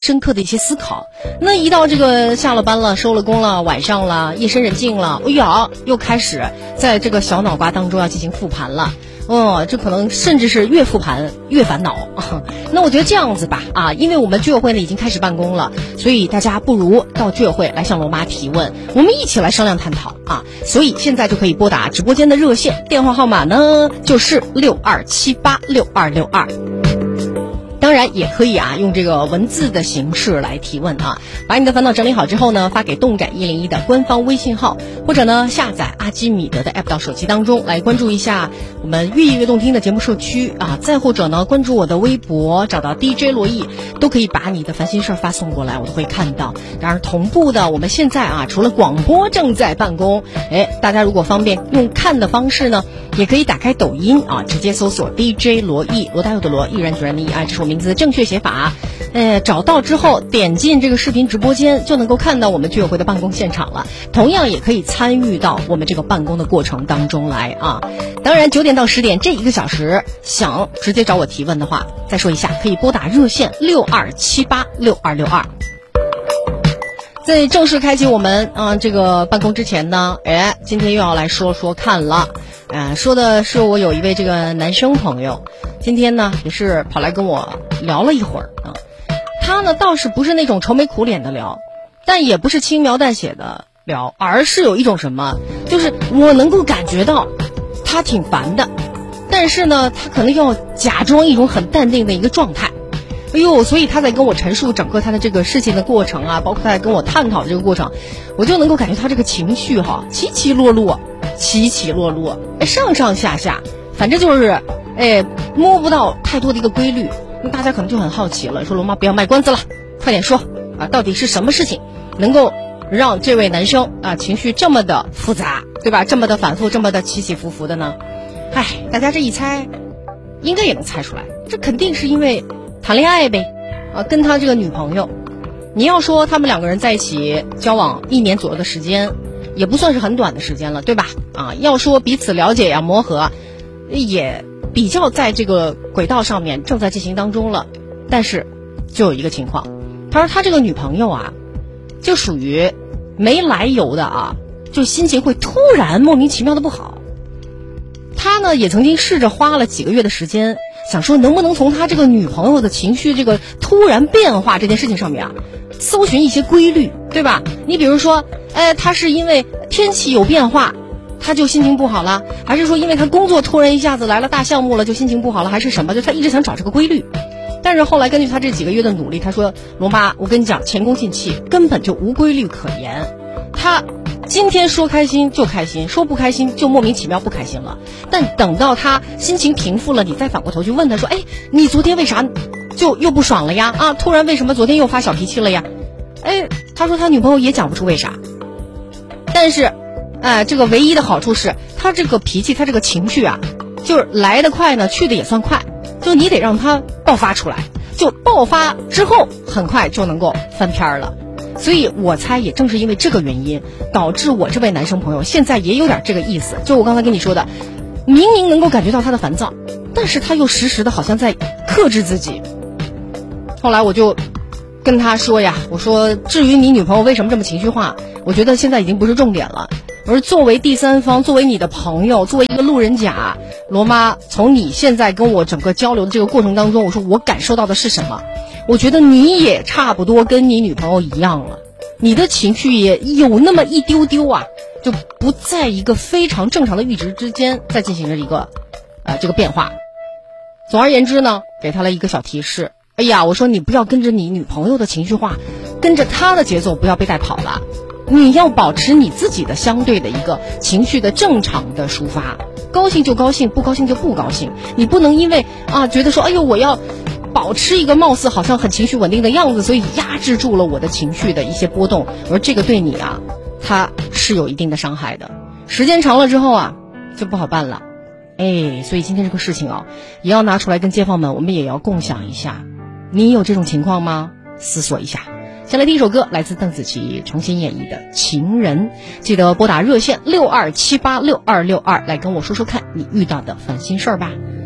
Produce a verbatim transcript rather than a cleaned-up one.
深刻的一些思考。那一到这个下了班了，收了工了，晚上了，夜深人静了，哎呀，又开始在这个小脑瓜当中要进行复盘了。哦，这可能甚至是越复盘越烦恼。那我觉得这样子吧，啊，因为我们居委会呢已经开始办公了，所以大家不如到居委会来向罗妈提问，我们一起来商量探讨啊。所以现在就可以拨打直播间的热线，电话号码呢就是六二七八六二六二。当然也可以啊，用这个文字的形式来提问啊，把你的烦恼整理好之后呢，发给动感一零一的官方微信号，或者呢下载阿基米德的 app 到手机当中来关注一下我们越夜越动听的节目社区啊，再或者呢关注我的微博，找到 D J 罗毅，都可以把你的烦心事发送过来，我都会看到。当然同步的，我们现在啊除了广播正在办公，哎，大家如果方便用看的方式呢，也可以打开抖音啊，直接搜索 D J 罗毅，罗大佑的罗，毅然决然的毅啊，这是我名字的正确写法。呃，找到之后点进这个视频直播间，就能够看到我们居委会的办公现场了。同样也可以参与到我们这个办公的过程当中来啊。当然九点到十点这一个小时，想直接找我提问的话，再说一下，可以拨打热线六二七八六二六二。在正式开启我们啊、呃、这个办公之前呢，哎，今天又要来说说看了。呃，说的是我有一位这个男生朋友，今天呢也是跑来跟我聊了一会儿啊。他呢倒是不是那种愁眉苦脸的聊，但也不是轻描淡写的聊，而是有一种什么，就是我能够感觉到他挺烦的，但是呢他可能要假装一种很淡定的一个状态。哎呦，所以他在跟我陈述整个他的这个事情的过程啊，包括他在跟我探讨的这个过程，我就能够感觉他这个情绪哈起起落落起起落落，上上下下，反正就是哎摸不到太多的一个规律。那大家可能就很好奇了，说罗妈不要卖关子了，快点说啊，到底是什么事情能够让这位男生啊情绪这么的复杂，对吧？这么的反复，这么的起起伏伏的呢？哎，大家这一猜应该也能猜出来，这肯定是因为谈恋爱呗，啊，跟他这个女朋友，你要说他们两个人在一起交往一年左右的时间，也不算是很短的时间了，对吧？啊，要说彼此了解呀、磨合，也比较在这个轨道上面正在进行当中了。但是就有一个情况，他说他这个女朋友啊，就属于没来由的啊，就心情会突然莫名其妙的不好。他呢也曾经试着花了几个月的时间，想说能不能从他这个女朋友的情绪这个突然变化这件事情上面啊，搜寻一些规律，对吧？你比如说，哎，他是因为天气有变化，他就心情不好了，还是说因为他工作突然一下子来了大项目了就心情不好了，还是什么？就他一直想找这个规律。但是后来根据他这几个月的努力，他说罗妈，我跟你讲，前功尽弃，根本就无规律可言。他今天说开心就开心，说不开心就莫名其妙不开心了。但等到他心情平复了，你再反过头去问他说，哎，你昨天为啥就又不爽了呀？啊，突然为什么昨天又发小脾气了呀？哎，他说他女朋友也讲不出为啥。但是哎、呃，这个唯一的好处是他这个脾气，他这个情绪啊，就是来得快呢，去的也算快，就你得让他爆发出来，就爆发之后很快就能够翻篇了。所以我猜也正是因为这个原因，导致我这位男生朋友现在也有点这个意思，就我刚才跟你说的，明明能够感觉到他的烦躁，但是他又时时的好像在克制自己。后来我就跟他说呀，我说至于你女朋友为什么这么情绪化，我觉得现在已经不是重点了。而作为第三方，作为你的朋友，作为一个路人甲，罗妈从你现在跟我整个交流的这个过程当中，我说我感受到的是什么？我觉得你也差不多跟你女朋友一样了，你的情绪也有那么一丢丢啊，就不在一个非常正常的阈值之间在进行着一个呃这个变化。总而言之呢，给他了一个小提示，哎呀，我说你不要跟着你女朋友的情绪化，跟着她的节奏不要被带跑了，你要保持你自己的相对的一个情绪的正常的抒发，高兴就高兴，不高兴就不高兴。你不能因为啊觉得说，哎呦，我要保持一个貌似好像很情绪稳定的样子，所以压制住了我的情绪的一些波动，而这个对你啊，它是有一定的伤害的。时间长了之后啊，就不好办了。哎，所以今天这个事情啊，也要拿出来跟街坊们，我们也要共享一下。你有这种情况吗？思索一下。先来听一首歌，来自邓紫棋重新演绎的《情人》，记得拨打热线六二七八六二六二来跟我说说看你遇到的烦心事儿吧。